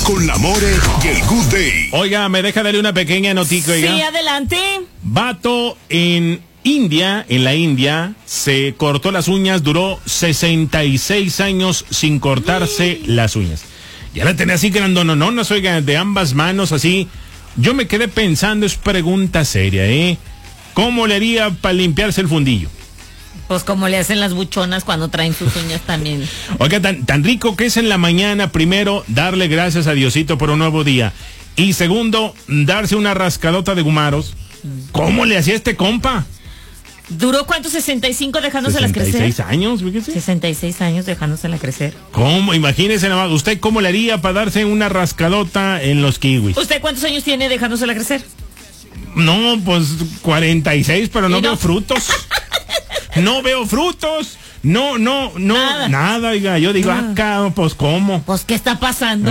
con la More y el Good Day. Oiga, me deja darle una pequeña noticia, oiga. Sí, adelante. Vato en la India, se cortó las uñas, duró 66 años sin cortarse las uñas. Ya la tenía así grandonononas, oiga, de ambas manos, así. Yo me quedé pensando, es pregunta seria, ¿cómo le haría para limpiarse el fundillo? Pues como le hacen las buchonas cuando traen sus uñas también. Oiga, tan rico que es en la mañana, primero, darle gracias a Diosito por un nuevo día. Y segundo, darse una rascadota de gumaros. ¿Cómo le hacía este compa? ¿Duró cuánto? 65 dejándoselas crecer. 66 años, fíjese. 66 años dejándoselas crecer. ¿Cómo? Imagínese nada más, ¿usted cómo le haría para darse una rascadota en los kiwis? ¿Usted cuántos años tiene dejándosela crecer? No, pues 46, pero no veo frutos. No veo frutos. No, nada, oiga. Yo digo, acá, pues, ¿cómo? Pues, ¿qué está pasando?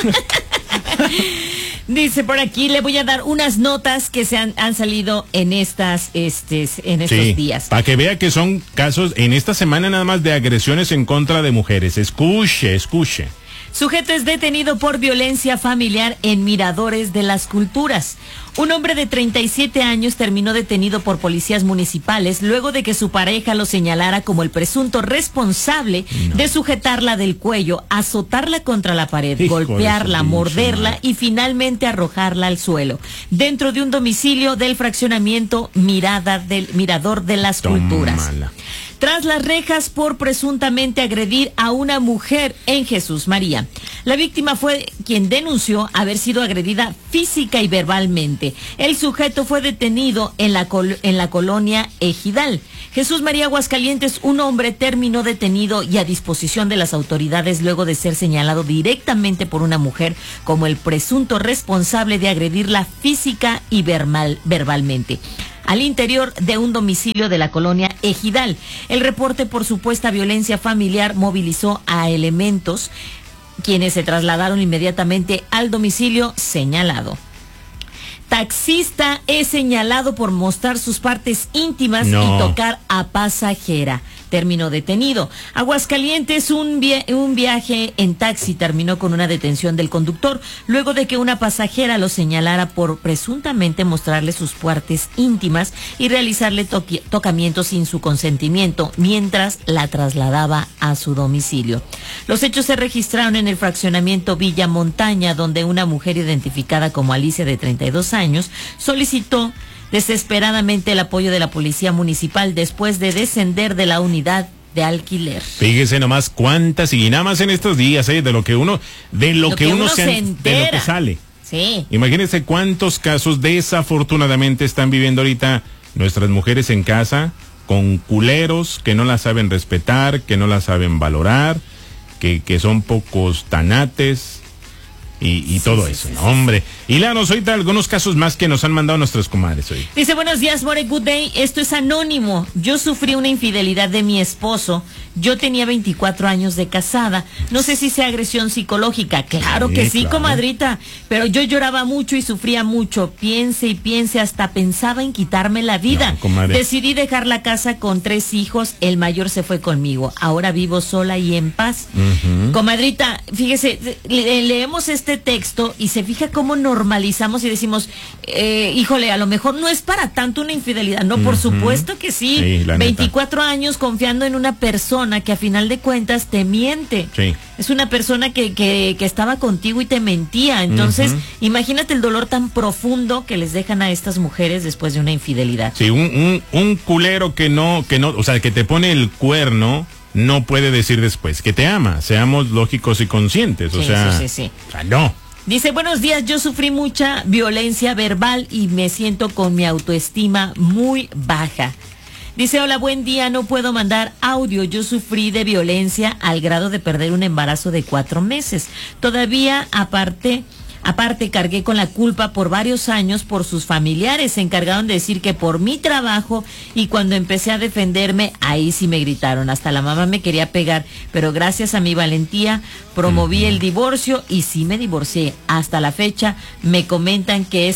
Dice por aquí, le voy a dar unas notas que han salido en estos días. Para que vea que son casos en esta semana nada más de agresiones en contra de mujeres. Escuche. Sujeto es detenido por violencia familiar en Miradores de las Culturas. Un hombre de 37 años terminó detenido por policías municipales luego de que su pareja lo señalara como el presunto responsable de sujetarla del cuello, azotarla contra la pared, golpearla, morderla y finalmente arrojarla al suelo, dentro de un domicilio del fraccionamiento Mirador de las Culturas. Tras las rejas por presuntamente agredir a una mujer en Jesús María. La víctima fue quien denunció haber sido agredida física y verbalmente. El sujeto fue detenido en la colonia Ejidal. Jesús María, Aguascalientes, un hombre terminó detenido y a disposición de las autoridades luego de ser señalado directamente por una mujer como el presunto responsable de agredirla física y verbalmente. Al interior de un domicilio de la colonia Ejidal. El reporte por supuesta violencia familiar movilizó a elementos quienes se trasladaron inmediatamente al domicilio señalado. Taxista es señalado por mostrar sus partes íntimas y tocar a pasajera. Terminó detenido. Aguascalientes, un viaje en taxi terminó con una detención del conductor luego de que una pasajera lo señalara por presuntamente mostrarle sus partes íntimas y realizarle tocamientos sin su consentimiento mientras la trasladaba a su domicilio. Los hechos se registraron en el fraccionamiento Villa Montaña, donde una mujer identificada como Alicia de 32 años solicitó desesperadamente el apoyo de la policía municipal después de descender de la unidad de alquiler. Fíjese nomás cuántas, y nada más en estos días, de lo que uno se entera, de lo que sale. Sí. Imagínense cuántos casos desafortunadamente están viviendo ahorita nuestras mujeres en casa con culeros que no las saben respetar, que no las saben valorar, que son pocos tanates. Y todo eso, ¿no? Hombre. Y Lanos, ahorita algunos casos más que nos han mandado nuestras comadres hoy. Dice, buenos días, More, good day. Esto es anónimo. Yo sufrí una infidelidad de mi esposo. Yo tenía 24 años de casada. No sé si sea agresión psicológica. Claro que sí, claro, comadrita. Pero yo lloraba mucho y sufría mucho. Piense y piense, hasta pensaba en quitarme la vida. No, decidí dejar la casa con 3 hijos. El mayor se fue conmigo. Ahora vivo sola y en paz. Comadrita, fíjese, leemos este texto y se fija cómo normalizamos y decimos, híjole, a lo mejor no es para tanto una infidelidad. No, por supuesto que sí. 24 años confiando en una persona que a final de cuentas te miente. Sí. Es una persona que estaba contigo y te mentía. Entonces, imagínate el dolor tan profundo que les dejan a estas mujeres después de una infidelidad. Sí, un culero que no, o sea, que te pone el cuerno, no puede decir después que te ama. Seamos lógicos y conscientes. O sea, no. Dice, buenos días, yo sufrí mucha violencia verbal y me siento con mi autoestima muy baja. Dice, hola, buen día, no puedo mandar audio. Yo sufrí de violencia al grado de perder un embarazo de 4 meses. Todavía, aparte, cargué con la culpa por varios años por sus familiares. Se encargaron de decir que por mi trabajo, y cuando empecé a defenderme, ahí sí me gritaron. Hasta la mamá me quería pegar, pero gracias a mi valentía promoví el divorcio y sí me divorcié. Hasta la fecha me comentan que ese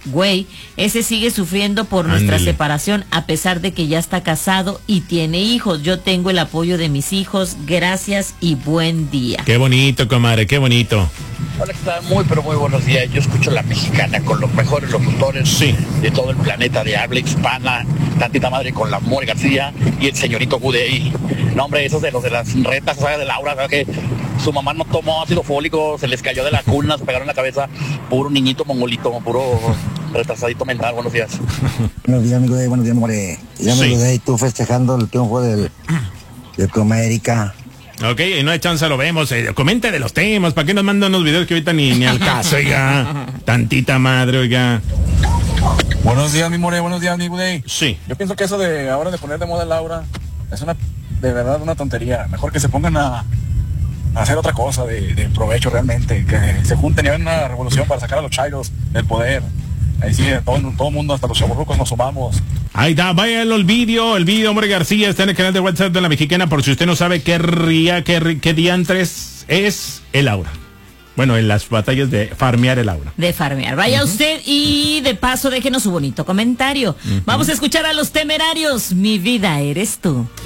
güey, ese sigue sufriendo por nuestra Ándele. separación a pesar de que ya está casado y tiene hijos. Yo tengo el apoyo de mis hijos. Gracias y buen día. Qué bonito, comadre, qué bonito. Hola, ¿qué tal? Muy, pero muy buenos días. Yo escucho La Mexicana con los mejores locutores Sí. de todo el planeta de habla hispana. Tantita madre con la More García y el señorito Gudey. No, hombre, esos de los de las retas, ¿sabes? De Laura, ¿sabes? Que su mamá no tomó ácido fólico, se les cayó de la cuna, se pegaron en la cabeza. Puro niñito mongolito, puro retrasadito mental. Buenos días. Buenos días, amigo de buenos días, More. Ya Sí. me de tú festejando el triunfo del Comérica. Ok, y no hay chance, lo vemos. Comente de los temas. ¿Para qué nos mandan unos videos que ahorita ni al caso, oiga? Tantita madre, oiga. Buenos días, mi More, buenos días, mi Gudey. Sí. Yo pienso que eso de ahora de poner de moda a Laura es de verdad una tontería. Mejor que se pongan a hacer otra cosa de provecho realmente. Que se junten y hagan una revolución para sacar a los chairos del poder. Ahí sí, todo el mundo, hasta los chavorrucos nos sumamos. Ahí está, vaya el video, More García está en el canal de WhatsApp de La Mexicana por si usted no sabe qué diantres es el aura. Bueno, en las batallas de farmear el aura. De farmear. Vaya usted y de paso déjenos su bonito comentario. Vamos a escuchar a Los Temerarios. Mi vida eres tú.